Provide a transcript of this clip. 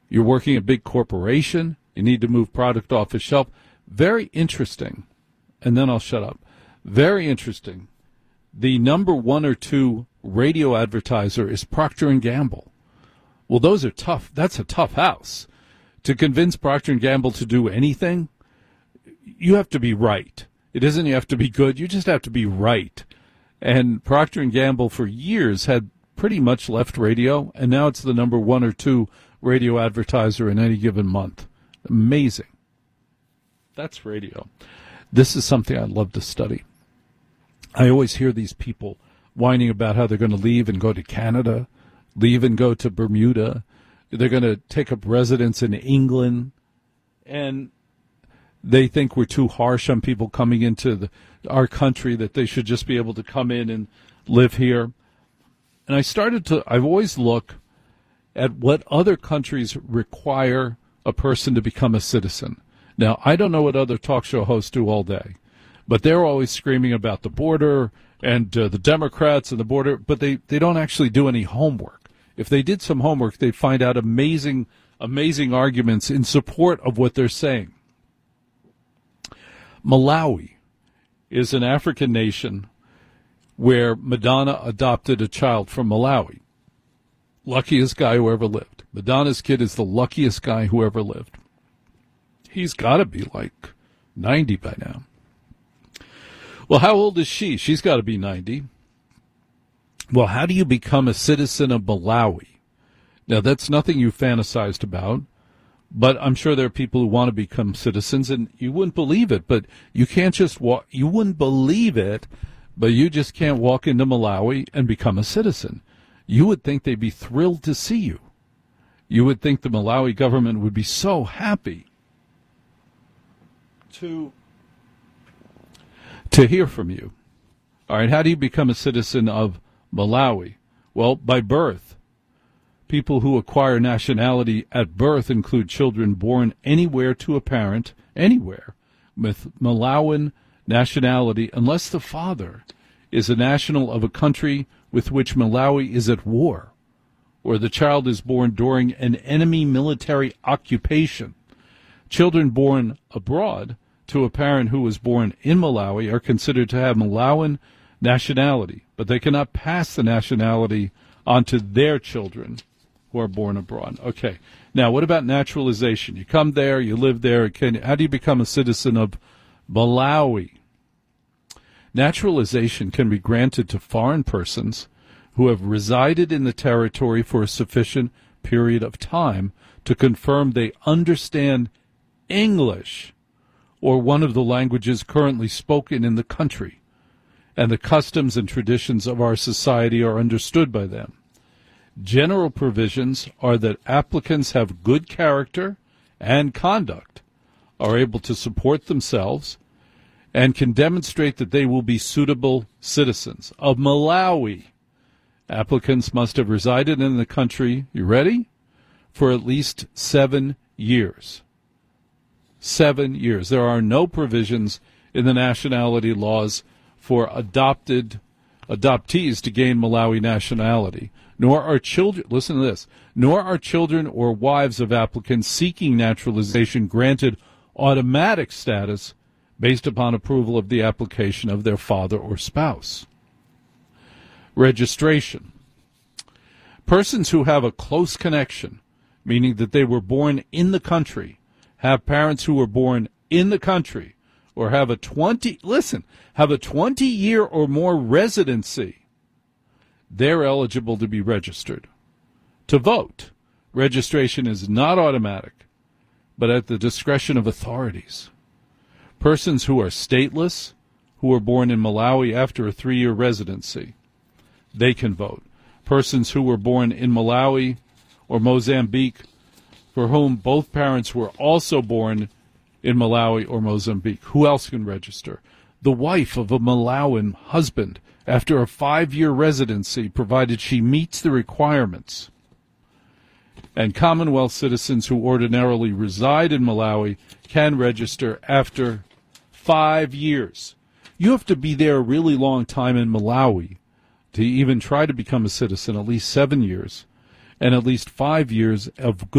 You're working a big corporation. You need to move product off the shelf. Very interesting. And then I'll shut up. Very interesting. The number 1 or 2 radio advertiser is Procter & Gamble. Well, those are tough. That's a tough house. To convince Procter & Gamble to do anything, you have to be right. It isn't you have to be good. You just have to be right. And Procter & Gamble for years had pretty much left radio, and now it's the number 1 or 2 radio advertiser in any given month. Amazing. That's radio. This is something I'd love to study. I always hear these people whining about how they're going to leave and go to Canada, leave and go to Bermuda. They're going to take up residence in England, and they think we're too harsh on people coming into our country, that they should just be able to come in and live here. And I've always looked at what other countries require a person to become a citizen. Now, I don't know what other talk show hosts do all day, but they're always screaming about the border and the Democrats and the border, but they don't actually do any homework. If they did some homework, they'd find out amazing arguments in support of what they're saying. Malawi is an African nation where Madonna adopted a child from Malawi. Luckiest guy who ever lived. Madonna's kid is the luckiest guy who ever lived. He's got to be like 90 by now. Well, how old is she? She's got to be 90. Well, how do you become a citizen of Malawi? Now, that's nothing you fantasized about, but I'm sure there are people who want to become citizens, and you wouldn't believe it, but you can't just walk. You wouldn't believe it, but you just can't walk into Malawi and become a citizen. You would think they'd be thrilled to see you. You would think the Malawi government would be so happy to hear from you. All right, how do you become a citizen of Malawi? Well, by birth. People who acquire nationality at birth include children born anywhere to a parent, anywhere, with Malawian nationality, unless the father is a national of a country with which Malawi is at war, or the child is born during an enemy military occupation. Children born abroad to a parent who was born in Malawi are considered to have Malawian nationality, but they cannot pass the nationality on to their children who are born abroad. Okay. Now, what about naturalization? You come there, you live there. How do you become a citizen of Malawi? Naturalization can be granted to foreign persons who have resided in the territory for a sufficient period of time to confirm they understand English or one of the languages currently spoken in the country, and the customs and traditions of our society are understood by them. General provisions are that applicants have good character and conduct, are able to support themselves, and can demonstrate that they will be suitable citizens of Malawi. Applicants must have resided in the country, you ready, for at least 7 years. 7 years. There are no provisions in the nationality laws for adoptees to gain Malawi nationality. Nor are children, listen to this, nor are children or wives of applicants seeking naturalization granted automatic status based upon approval of the application of their father or spouse. Registration. Persons who have a close connection, meaning that they were born in the country, have parents who were born in the country, or have a 20-year or more residency, they're eligible to be registered. To vote, registration is not automatic, but at the discretion of authorities. Persons who are stateless, who were born in Malawi after a 3-year residency, they can vote. Persons who were born in Malawi or Mozambique, for whom both parents were also born in Malawi or Mozambique, who else can register? The wife of a Malawian husband after a 5-year residency, provided she meets the requirements. And Commonwealth citizens who ordinarily reside in Malawi can register after 5 years. You have to be there a really long time in Malawi to even try to become a citizen, at least 7 years, and at least 5 years of good